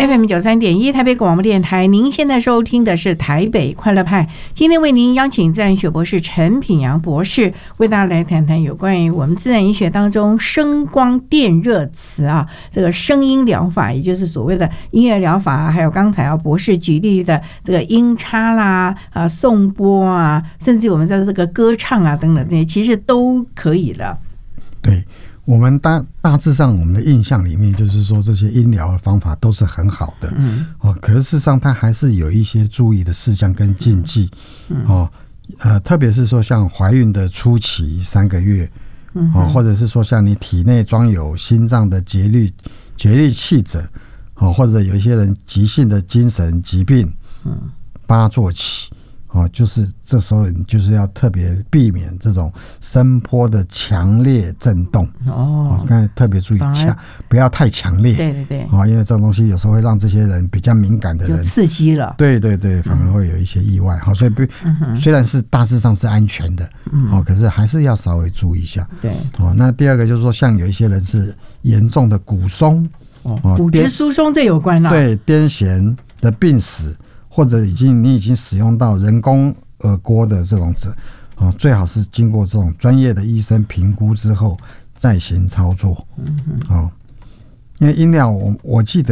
FM93.1 台北广播电台，您现在收听的是台北快乐派。今天为您邀请自然医学博士陈品阳博士，为大家来谈谈有关于我们自然医学当中声光电热磁这个声音疗法，也就是所谓的音乐疗法，还有刚才博士举例的这个音叉啦、颂钵甚至我们在这个歌唱等等这些，其实都可以的。 对。我们大致上我们的印象里面就是说这些音疗的方法都是很好的，可是事实上它还是有一些注意的事项跟禁忌，特别是说像怀孕的初期3个月，或者是说像你体内装有心脏的节律器者，或者有一些人急性的精神疾病发作期，就是这时候你就是要特别避免这种声波的强烈震动。刚才特别注意不要太强烈。对对对。因为这种东西有时候会让这些人比较敏感的人有刺激了。对对对， 反而会有一些意外。所以虽然是大致上是安全的，可是还是要稍微注意一下。对。那第二个就是说，像有一些人是严重的骨松， 骨质疏松这有关了。 对，癫痫的病史。或者你已经使用到人工耳蝸的这种者，最好是经过这种专业的医生评估之后再行操作。因为音疗我记得